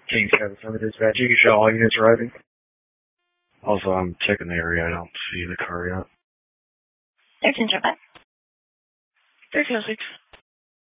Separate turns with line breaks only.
King 7 dispatch. You can show all units arriving. Also, I'm checking the area. I don't see the car yet.
13 Chevette.
1306.